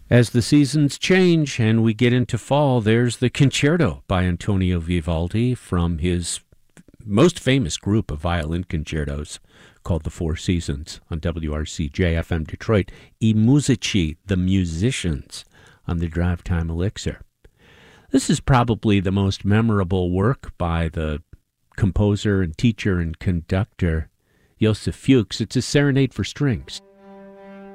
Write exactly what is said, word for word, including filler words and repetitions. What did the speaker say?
As the seasons change and we get into fall, there's the Concerto by Antonio Vivaldi from his most famous group of violin concertos called the Four Seasons on W R C J F M Detroit. I Musici, the musicians, on the Drive Time Elixir. This is probably the most memorable work by the composer and teacher and conductor Joseph Fuchs. It's a serenade for strings.